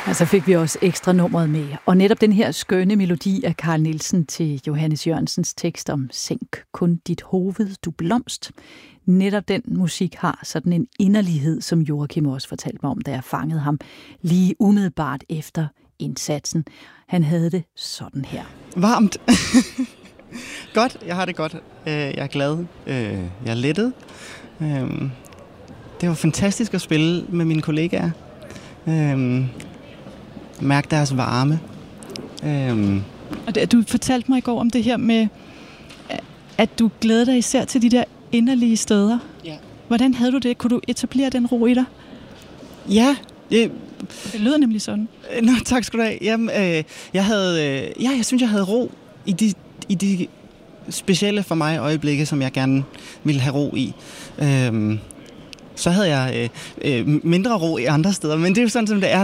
Og så fik vi også ekstra nummeret med. Og netop den her skønne melodi af Carl Nielsen til Johannes Jørgensens tekst om "Sænk kun dit hoved, du blomst". Netop den musik har sådan en inderlighed, som Joachim også fortalte mig om, da jeg fangede ham lige umiddelbart efter indsatsen. Han havde det sådan her. Varmt. Godt, jeg har det godt. Jeg er glad. Jeg er lettet. Det var fantastisk at spille med mine kollegaer. Mærke deres varme. Og du fortalte mig i går om det her med, at du glæder dig især til de der inderlige steder. Ja. Hvordan havde du det? Kunne du etablere den ro i dig? Ja. Det lyder nemlig sådan. Nå, tak skal du have. Jamen, jeg synes, jeg havde ro i de specielle for mig øjeblikke, som jeg gerne ville have ro i. Så havde jeg mindre ro i andre steder, men det er jo sådan, som det er,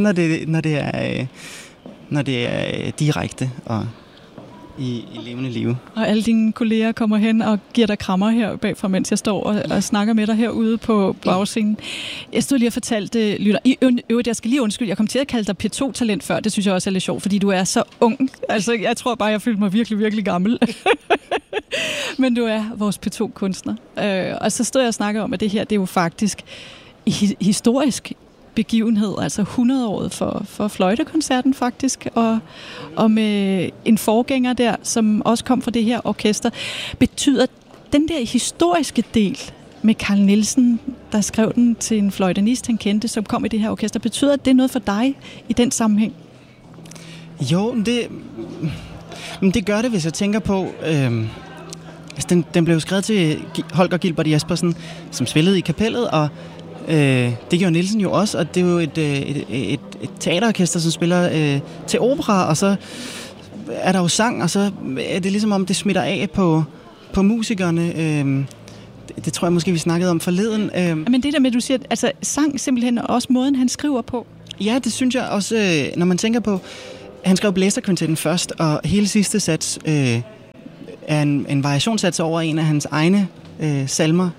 når det er direkte og i levende liv. Og alle dine kolleger kommer hen og giver dig krammer her bagfra, mens jeg står og snakker med dig herude på bagscenen. Jeg stod lige og fortalte lytter. I øvrigt, jeg skal lige undskylde, jeg kom til at kalde dig P2-talent før. Det synes jeg også er lidt sjovt, fordi du er så ung. Altså, jeg tror bare, jeg følte mig virkelig, virkelig gammel. Men du er vores P2-kunstner. Og så stod jeg og snakkede om, at det her, det er jo faktisk historisk begivenhed, altså 100-året for fløjtekoncerten faktisk, og med en forgænger der, som også kom fra det her orkester. Betyder den der historiske del med Carl Nielsen, der skrev den til en fløjtenist, han kendte, som kom i det her orkester, betyder det noget for dig i den sammenhæng? Jo, det gør det, hvis jeg tænker på... den blev skrevet til Holger Gilbert Jespersen, som spillede i kapellet, og det gjorde Nielsen jo også, og det er jo et teaterorkester, som spiller til opera, og så er der jo sang, og så er det ligesom om, det smitter af på musikerne. Det tror jeg måske, vi snakkede om forleden. Men det der med, du siger, altså sang simpelthen også måden, han skriver på? Ja, det synes jeg også, når man tænker på, han skrev blæserkvintetten først, og hele sidste sats er en variationssats over en af hans egne salmer.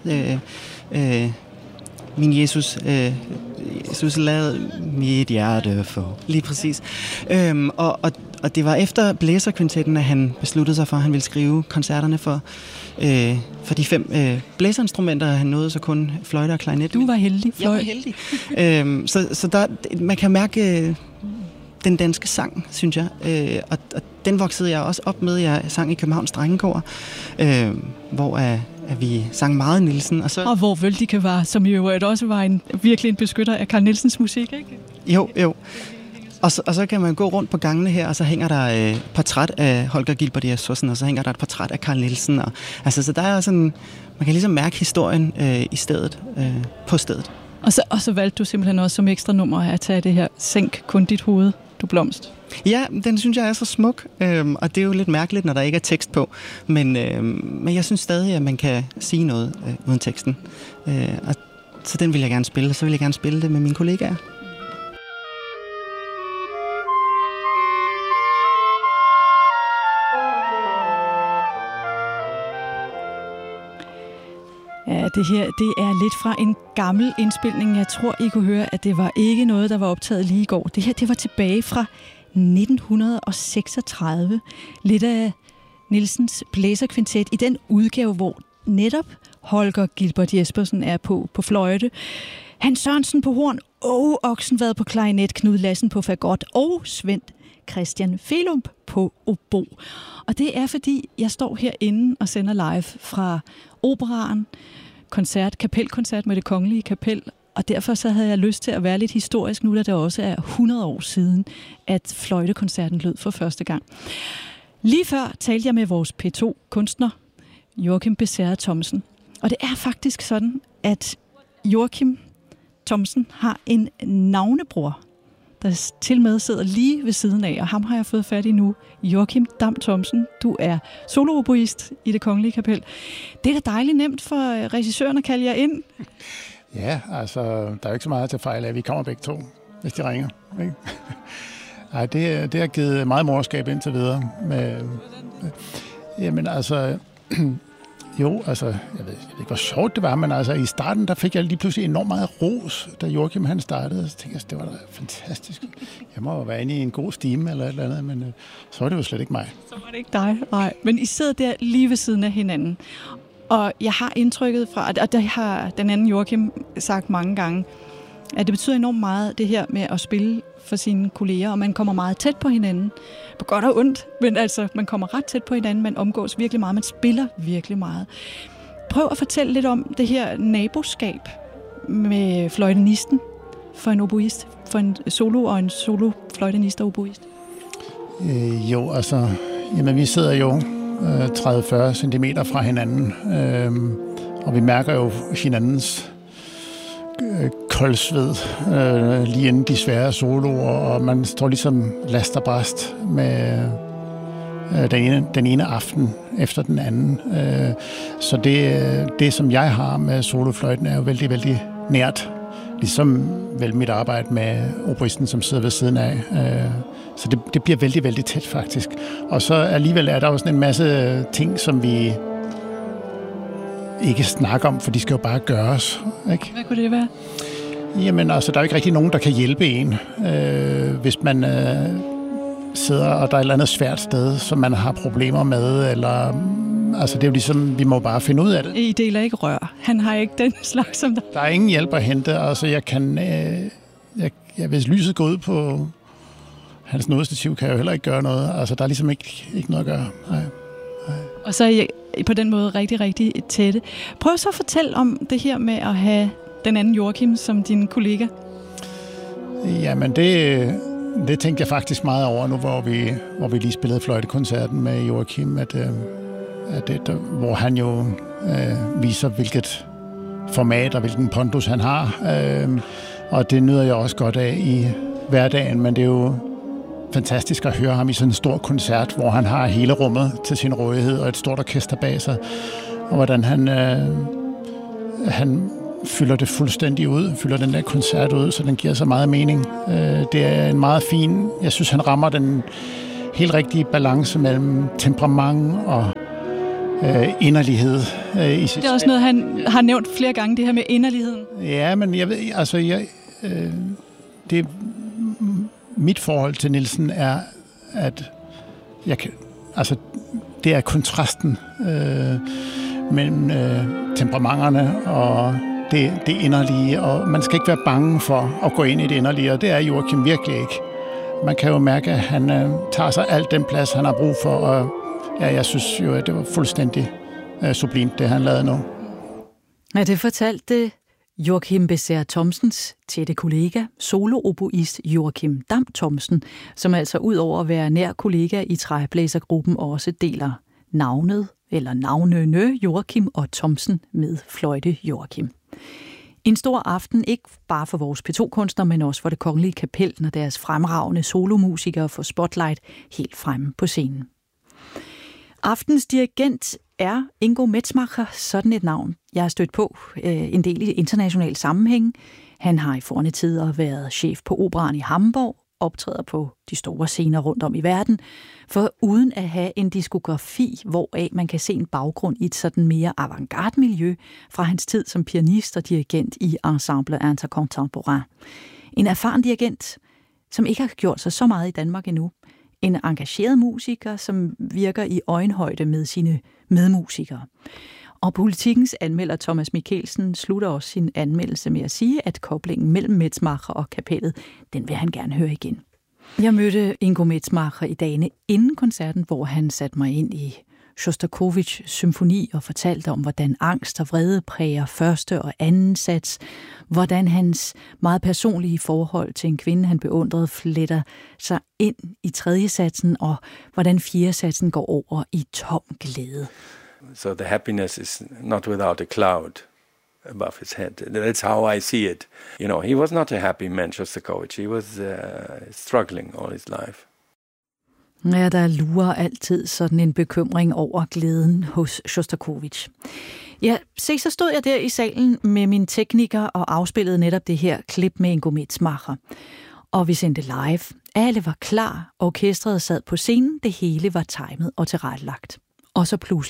Min Jesus lad mit hjerte få. Lige præcis. Og det var efter blæserkvintetten, at han besluttede sig for, at han ville skrive koncerterne for de 5 blæserinstrumenter. Han nåede så kun fløjte og klarinet. Du var heldig. Jeg var heldig. Så der, man kan mærke den danske sang, synes jeg. Og den voksede jeg også op med. Jeg sang i Københavns Drengekor, hvor vi sang meget Nielsen. Og hvor Vøldige var, som jo også var virkelig en beskytter af Carl Nielsens musik, ikke? Jo. Og så kan man gå rundt på gangene her, og så hænger der et portræt af Holger Gilbert Jespersen, og så hænger der et portræt af Carl Nielsen. Og, altså, så der er sådan, man kan ligesom mærke historien i stedet, på stedet. Og så valgte du simpelthen også som ekstra nummer at tage det her "Sænk kun dit hoved, du blomst". Ja, den synes jeg er så smuk, og det er jo lidt mærkeligt, når der ikke er tekst på. Men jeg synes stadig, at man kan sige noget uden teksten. Og så den vil jeg gerne spille, og så vil jeg gerne spille det med mine kollegaer. Ja, det her, det er lidt fra en gammel indspilning. Jeg tror, I kunne høre, at det var ikke noget, der var optaget lige i går. Det her, det var tilbage fra 1936. Lidt af Nielsens blæserkvintet i den udgave, hvor netop Holger Gilbert Jespersen er på fløjte, Hans Sørensen på horn, Oksenvad på klarinet, Knud Lassen på fagot og Svend Christian Felump på obo. Og det er, fordi jeg står herinde og sender live fra operaen, kapelkoncert med Det Kongelige Kapel, og derfor så havde jeg lyst til at være lidt historisk nu, da det også er 100 år siden, at fløjtekoncerten lød for første gang. Lige før talte jeg med vores P2-kunstner, Joachim Becerra Thomsen. Og det er faktisk sådan, at Joachim Thomsen har en navnebror, der til med sidder lige ved siden af, og ham har jeg fået fat i nu. Joachim Dam Thomsen, du er solooboist i Det Kongelige Kapel. Det er da dejligt nemt for regissøren at kalde jer ind. Ja, altså, der er jo ikke så meget til fejl af, vi kommer begge to, hvis de ringer. Ikke? Ej, det har givet meget morskab indtil videre. Jamen altså, Jo, altså, jeg ved ikke, hvor sjovt det var, men altså i starten, der fik jeg lige pludselig enormt meget ros, da Joachim han startede. Så tænkte jeg, det var da fantastisk. Jeg må jo være inde i en god stime eller et eller andet, men så var det jo slet ikke mig. Så var det ikke dig, nej. Men I sidder der lige ved siden af hinanden. Og jeg har indtrykket fra, og det har den anden Joachim sagt mange gange, at det betyder enormt meget, det her med at spille for sine kolleger, og man kommer meget tæt på hinanden. På godt og ondt, men altså, man kommer ret tæt på hinanden, man omgås virkelig meget, man spiller virkelig meget. Prøv at fortælle lidt om det her naboskab med fløjtenisten for en oboist, for en solo og en solo-fløjtenist og oboist. Jo, altså, jamen vi sidder jo 30-40 centimeter fra hinanden, og vi mærker jo hinandens koldsved lige inden de svære soloer, og man står ligesom last og bræst med den ene aften efter den anden. Så det, som jeg har med solofløjten, er jo vældig, vældig nært. Ligesom vel mit arbejde med oboisten, som sidder ved siden af. Så det bliver vældig, vældig tæt faktisk. Og så alligevel er der også en masse ting, som vi ikke snakker om, for de skal jo bare gøres. Ikke? Hvad kunne det være? Jamen altså, der er jo ikke rigtig nogen, der kan hjælpe en, hvis man sidder, og der er et eller andet svært sted, som man har problemer med, eller altså det er jo ligesom, vi må bare finde ud af det. I deler ikke rør. Han har ikke den slags som der. Der er ingen hjælp at hente, altså jeg kan, hvis lyset går ud på hans nådestativ, kan jeg jo heller ikke gøre noget. Altså der er ligesom ikke noget at gøre. Nej. Og så er I på den måde rigtig, rigtig tætte. Prøv så at fortælle om det her med at have den anden Joachim som din kollega. Jamen det tænkte jeg faktisk meget over nu, hvor vi lige spillede fløjtekoncerten med Joachim, hvor han jo viser, hvilket format og hvilken pondus han har. Og det nyder jeg også godt af i hverdagen, men det er jo fantastisk at høre ham i sådan en stor koncert, hvor han har hele rummet til sin rådighed og et stort orkester bag sig, og hvordan han fylder det fuldstændig ud, fylder den der koncert ud, så den giver så meget mening. Det er en meget fin, jeg synes, han rammer den helt rigtige balance mellem temperament og inderlighed. Det er også noget, han har nævnt flere gange, det her med inderligheden. Ja, men jeg ved, altså, mit forhold til Nielsen er, at det er kontrasten mellem temperamenterne og det inderlige, og man skal ikke være bange for at gå ind i det inderlige, og det er Joachim virkelig ikke. Man kan jo mærke, at han tager sig alt den plads, han har brug for, og ja, jeg synes jo, at det var fuldstændig sublimt, det han lavede nu. Ja, det fortalte Joachim Becerra Thomsens tætte kollega, solooboist Joachim Dam Thomsen, som altså ud over at være nær kollega i træblæsergruppen også deler navnet, eller navnene Joachim og Thomsen med fløjte Joachim. En stor aften, ikke bare for vores P2-kunstnere, men også for Det Kongelige Kapel, når deres fremragende solomusikere får spotlight helt fremme på scenen. Aftens dirigent er Ingo Metzmacher, sådan et navn, jeg har stødt på en del i international sammenhæng. Han har i forne tider været chef på Operaen i Hamburg, optræder på de store scener rundt om i verden, for uden at have en diskografi, hvoraf man kan se en baggrund i et sådan mere avantgarde miljø fra hans tid som pianist og dirigent i Ensemble Intercontemporain. En erfaren dirigent, som ikke har gjort sig så meget i Danmark endnu. En engageret musiker, som virker i øjenhøjde med sine medmusikere. Og Politikens anmelder Thomas Mikkelsen slutter også sin anmeldelse med at sige, at koblingen mellem Metzmacher og kapellet, den vil han gerne høre igen. Jeg mødte Ingo Metzmacher i dagene inden koncerten, hvor han satte mig ind i Sjostakovitjs symfoni og fortalte om, hvordan angst og vrede præger første og anden sats, hvordan hans meget personlige forhold til en kvinde, han beundrede, fletter sig ind i tredje satsen, og hvordan fjerde satsen går over i tom glæde. So the happiness is not without a cloud above his head. That's how I see it. You know, he was not a happy man, Shostakovich. He was struggling all his life. Ja, der lurer altid sådan en bekymring over glæden hos Sjostakovitj. Ja, så stod jeg der i salen med min tekniker og afspillede netop det her klip med Ingo Metzmacher. Og vi sendte live. Alle var klar, orkestret sad på scenen, det hele var timet og tilrettelagt. Og så pludselig,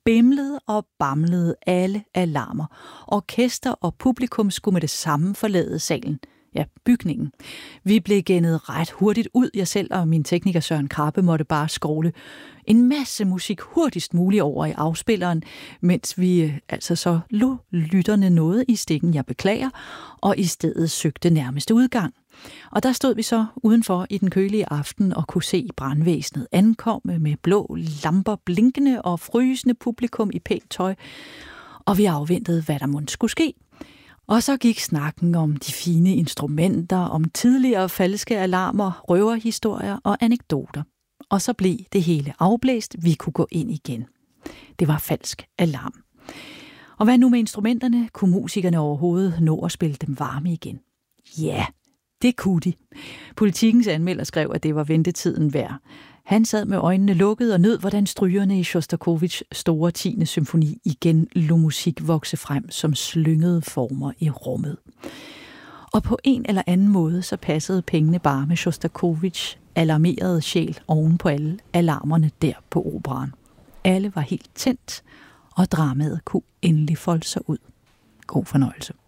bimlede og bamlede alle alarmer. Orkester og publikum skulle med det samme forlade salen. Ja, bygningen. Vi blev gennet ret hurtigt ud. Jeg selv og min tekniker Søren Krabbe måtte bare scrolle en masse musik hurtigst muligt over i afspilleren, mens vi altså så lå lytterne noget i stikken, jeg beklager, og i stedet søgte nærmeste udgang. Og der stod vi så udenfor i den kølige aften og kunne se brandvæsenet ankomme med blå lamper blinkende og frysende publikum i pænt tøj. Og vi afventede, hvad der måtte skulle ske. Og så gik snakken om de fine instrumenter, om tidligere falske alarmer, røverhistorier og anekdoter. Og så blev det hele afblæst, vi kunne gå ind igen. Det var falsk alarm. Og hvad nu med instrumenterne? Kunne musikerne overhovedet nå at spille dem varme igen? Ja, det kunne de. Politikens anmelder skrev, at det var ventetiden værd. Han sad med øjnene lukket og nød, hvordan strygerne i Sjostakovitjs store 10. symfoni igen lod musik vokse frem som slyngede former i rummet. Og på en eller anden måde, så passede pengene bare med Sjostakovitjs alarmerede sjæl oven på alle alarmerne der på operaen. Alle var helt tændt, og dramaet kunne endelig folde sig ud. God fornøjelse.